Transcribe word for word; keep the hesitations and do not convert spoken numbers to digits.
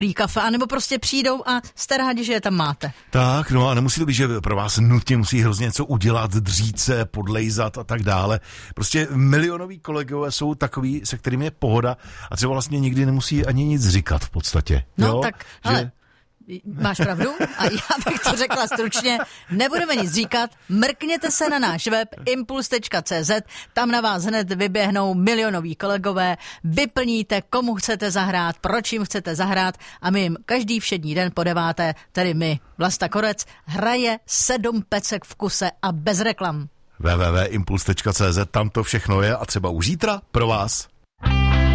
kafe, anebo prostě přijdou a jste rádi, že je tam máte. Tak, no a nemusí to být, že pro vás nutně musí hrozně něco udělat, dřít se, podlejzat a tak dále. Prostě milionoví kolegové jsou takový, se kterými je pohoda a třeba vlastně nikdy nemusí ani nic říkat v podstatě. No jo? tak, že... ale máš pravdu a já bych to řekla stručně, nebudeme nic říkat, mrkněte se na náš web impuls tečka cé zet, tam na vás hned vyběhnou milionoví kolegové, vyplníte, komu chcete zahrát, proč jim chcete zahrát a my jim každý všední den po deváté, tedy my, Vlasta Korec, hraje sedm pecek v kuse a bez reklam. w w w tečka impuls tečka cé zet, tam to všechno je a třeba už zítra pro vás.